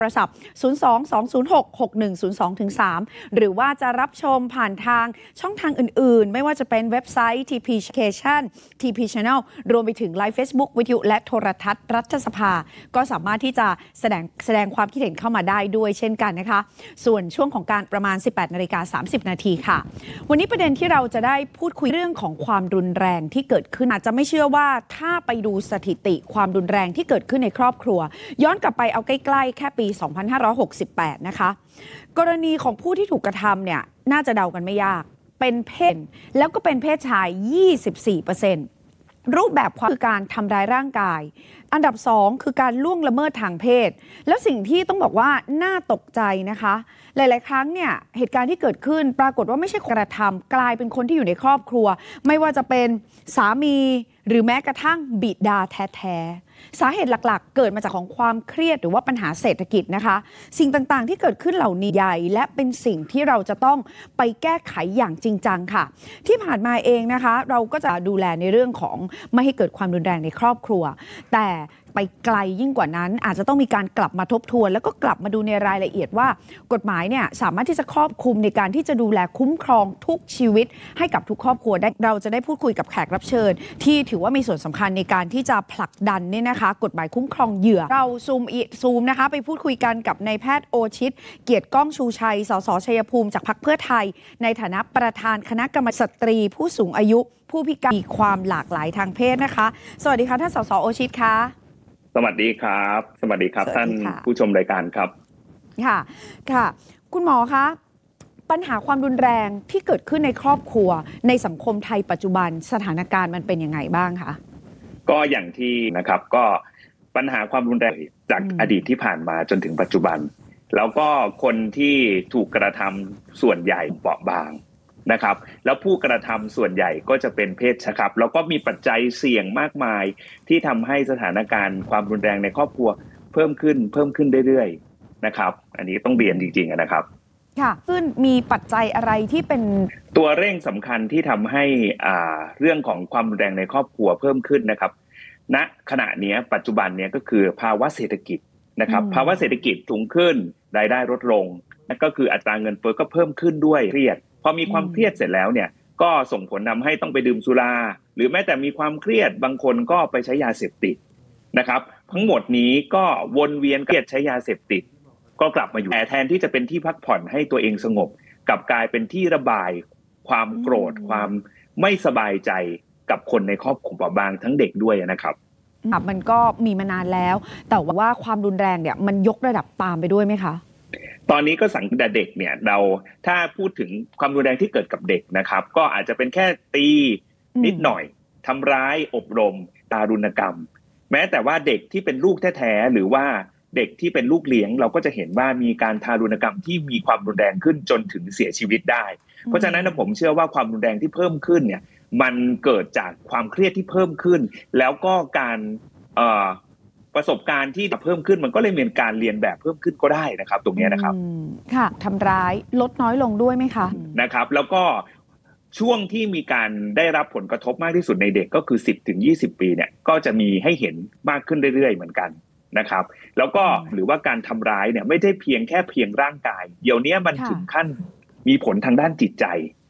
โทรศัพท์ 022066102-3 หรือว่าจะรับชมผ่านทางช่องทางอื่นๆไม่ว่าจะเป็นเว็บไซต์ TP Station TP Channel รวมไปถึงไลฟ์ Facebook วิทยุและโทรทัศน์รัฐสภาก็สามารถที่จะแสดงความคิดเห็นเข้ามาได้ด้วยเช่นกันนะคะส่วนช่วงของการประมาณ 18:30 น.ค่ะวันนี้ประเด็นที่เราจะได้พูดคุยเรื่องของความรุนแรงที่เกิดขึ้นอาจจะไม่เชื่อว่าถ้าไปดูสถิติความรุนแรงที่เกิดขึ้นในครอบครัวย้อนกลับไปเอาใกล้ๆแค่ปี 2568 นะคะกรณีของผู้ที่ถูกกระทำเนี่ยน่าจะเดากันไม่ยากเป็นเพศแล้วก็เป็นเพศชาย 24%รูปแบบความคือการทำร้ายร่างกายอันดับ2คือการล่วงละเมิดทางเพศแล้วสิ่งที่ต้องบอกว่าน่าตกใจนะคะหลายๆครั้งเนี่ยเหตุการณ์ที่เกิดขึ้นปรากฏว่าไม่ใช่กระทำกลายเป็นคนที่อยู่ในครอบครัวไม่ว่าจะเป็นสามีหรือแม้กระทั่งบิดาแท้ๆสาเหตุหลักๆเกิดมาจากของความเครียดหรือว่าปัญหาเศรษฐกิจนะคะสิ่งต่างๆที่เกิดขึ้นเหล่านี้ใหญ่และเป็นสิ่งที่เราจะต้องไปแก้ไขอย่างจริงจังค่ะที่ผ่านมาเองนะคะเราก็จะดูแลในเรื่องของไม่ให้เกิดความรุนแรงในครอบครัวแต่ไปไกลยิ่งกว่านั้นอาจจะต้องมีการกลับมาทบทวนแล้วก็กลับมาดูในรายละเอียดว่ากฎหมายเนี่ยสามารถที่จะครอบคลุมในการที่จะดูแลคุ้มครองทุกชีวิตให้กับทุกครอบครัวได้เราจะได้พูดคุยกับแขกรับเชิญที่ถือว่ามีส่วนสำคัญในการที่จะผลักดันเนี่ยนะคะกฎหมายคุ้มครองเหยื่อเราซูมนะคะไปพูดคุยกันกับนายแพทย์โอชิตเกียรติก้องชูชัยสสชัยภูมิจากพรรคเพื่อไทยในฐานะประธานคณะกรรมการสตรีผู้สูงอายุผู้พิการมีความหลากหลายทางเพศนะคะสวัสดีค่ะท่านสสโอชิตค่ะสวัสดีครับสวัสดีครับท่านผู้ชมรายการครับค่ะคุณหมอคะปัญหาความรุนแรงที่เกิดขึ้นในครอบครัวในสังคมไทยปัจจุบันสถานการณ์มันเป็นยังไงบ้างคะก็อย่างที่นะครับก็ปัญหาความรุนแรงจากอดีตที่ผ่านมาจนถึงปัจจุบันแล้วก็คนที่ถูกกระทำส่วนใหญ่เปราะบางนะครับแล้วผู้กระทำส่วนใหญ่ก็จะเป็นเพศครับแล้วก็มีปัจจัยเสี่ยงมากมายที่ทำให้สถานการณ์ความรุนแรงในครอบครัวเพิ่มขึ้นเรื่อยๆนะครับอันนี้ต้องเรียนจริงๆนะครับค่ะขึ้นมีปัจจัยอะไรที่เป็นตัวเร่งสำคัญที่ทำให้เรื่องของความรุนแรงในครอบครัวเพิ่มขึ้นนะครับณขณะนี้ปัจจุบันนี้ก็คือภาวะเศรษฐกิจนะครับภาวะเศรษฐกิจสูงขึ้นรายได้ลดลงนั่นก็คืออัตราเงินเฟ้อก็เพิ่มขึ้นด้วยเครียดพอมีความเครียดเสร็จแล้วเนี่ยก็ส่งผลทำให้ต้องไปดื่มสุราหรือแม้แต่มีความเครียดบางคนก็ไปใช้ยาเสพติดนะครับทั้งหมดนี้ก็วนเวียนเครียดใช้ยาเสพติดก็กลับมาอยู่แต่แทนที่จะเป็นที่พักผ่อนให้ตัวเองสงบกลับกลายเป็นที่ระบายความโกรธความไม่สบายใจกับคนในครอบครัวบางทั้งเด็กด้วยนะครับมันก็มีมานานแล้วแต่ว่าความรุนแรงเนี่ยมันยกระดับตามไปด้วยไหมคะตอนนี้ก็สังเกตเด็กเนี่ยเราถ้าพูดถึงความรุนแรงที่เกิดกับเด็กนะครับก็อาจจะเป็นแค่ตีนิดหน่อยทำร้ายอบรมทารุณกรรมแม้แต่ว่าเด็กที่เป็นลูกแท้ๆหรือว่าเด็กที่เป็นลูกเลี้ยงเราก็จะเห็นว่ามีการทารุณกรรมที่มีความรุนแรงขึ้นจนถึงเสียชีวิตได้เพราะฉะนั้นผมเชื่อว่าความรุนแรงที่เพิ่มขึ้นเนี่ยมันเกิดจากความเครียดที่เพิ่มขึ้นแล้วก็การประสบการณ์ที่เพิ่มขึ้นมันก็เลยมีการเรียนแบบเพิ่มขึ้นก็ได้นะครับตรงนี้นะครับค่ะทำร้ายลดน้อยลงด้วยไหมคะนะครับแล้วก็ช่วงที่มีการได้รับผลกระทบมากที่สุดในเด็กก็คือ10-20 ปีเนี่ยก็จะมีให้เห็นมากขึ้นเรื่อยๆเหมือนกันนะครับแล้วก็หรือว่าการทำร้ายเนี่ยไม่ได้เพียงร่างกายเดี๋ยวนี้มันถึงขั้นมีผลทางด้านจิตใจ